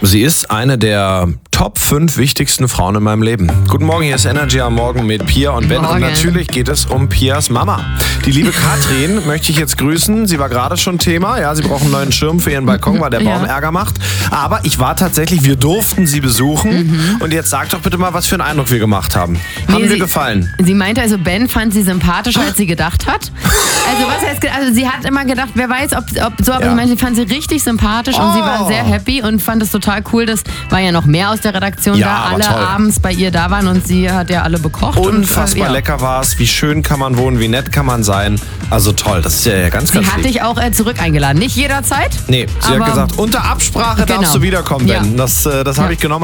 Sie ist eine der Top 5 wichtigsten Frauen in meinem Leben. Guten Morgen, hier ist Energy am Morgen mit Pia und Ben. Und natürlich geht es um Pias Mama. Die liebe Katrin möchte ich jetzt grüßen. Sie war gerade schon Thema. Ja, sie braucht einen neuen Schirm für ihren Balkon, weil der Baum Ärger macht. Aber ich war tatsächlich, wir durften sie besuchen. Und jetzt sag doch bitte mal, was für einen Eindruck wir gemacht haben. Haben wir gefallen? Sie meinte also, Ben fand sie sympathischer, als sie gedacht hat. Also was heißt, also sie hat immer gedacht, wer weiß, ob so, aber ich meine, sie fand sie richtig sympathisch und sie war sehr happy und fand es total cool. Das war ja noch mehr aus der Redaktion da, alle toll. Abends bei ihr da waren und sie hat ja alle bekocht. Unfassbar lecker war es, wie schön kann man wohnen, wie nett kann man sein. Also toll, das ist ja ganz lieb. Sie hat dich auch zurück eingeladen, nicht jederzeit? Nee, sie hat gesagt, unter Absprache darfst du wiederkommen, Ben. Das habe ich genommen.